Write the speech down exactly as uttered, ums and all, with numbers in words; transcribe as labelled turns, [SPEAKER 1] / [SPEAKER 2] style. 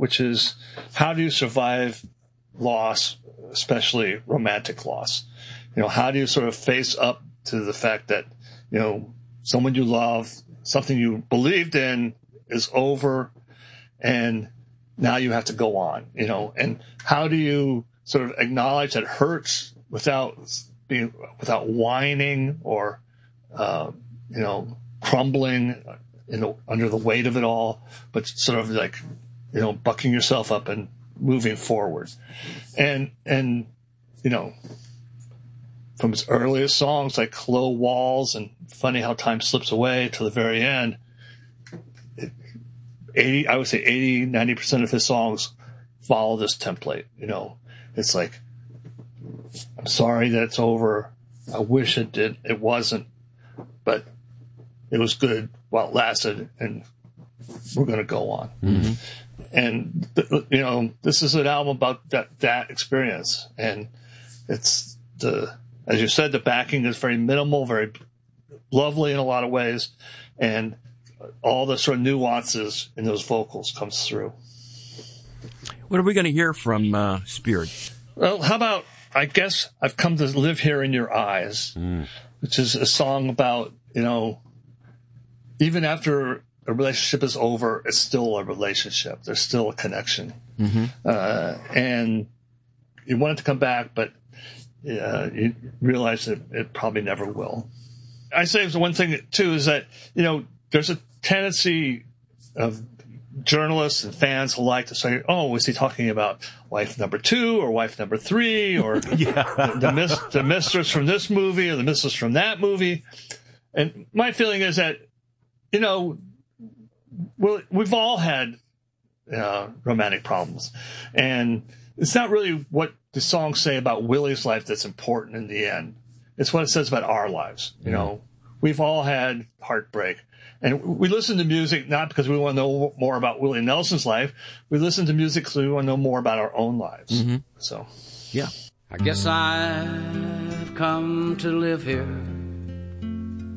[SPEAKER 1] which is how do you survive loss, especially romantic loss? You know, how do you sort of face up to the fact that, you know, someone you love, something you believed in is over, and now you have to go on, you know, and how do you sort of acknowledge that it hurts without being, without whining or, uh, you know, crumbling, you know, under the weight of it all, but sort of like, you know, bucking yourself up and moving forward. And, and, you know, from his earliest songs like Hello Walls and Funny How Time Slips Away to the very end, eighty, I would say eighty, ninety percent of his songs follow this template. You know, it's like, I'm sorry that it's over. I wish it did. It wasn't, but it was good while it lasted, and we're going to go on. Mm-hmm. And, you know, this is an album about that, that experience. And it's the, as you said, the backing is very minimal, very lovely in a lot of ways. And all the sort of nuances in those vocals comes through.
[SPEAKER 2] What are we going to hear from uh, Spirit?
[SPEAKER 1] Well, how about, I guess, I've Come to Live Here in Your Eyes, mm. which is a song about, you know, even after a relationship is over, it's still a relationship. There's still a connection. Mm-hmm. Uh, and you want it to come back, but uh, you realize that it probably never will. I say the one thing, too, is that, you know, there's a tendency of journalists and fans alike to say, oh, was he talking about wife number two or wife number three or yeah. the, the, mis- the mistress from this movie or the mistress from that movie? And my feeling is that, you know, well, we've all had uh, romantic problems. And it's not really what the songs say about Willie's life that's important in the end. It's what it says about our lives. You know, we've all had heartbreak. And we listen to music not because we want to know more about Willie Nelson's life. We listen to music because we want to know more about our own lives. Mm-hmm. So,
[SPEAKER 2] yeah.
[SPEAKER 3] I guess I've come to live here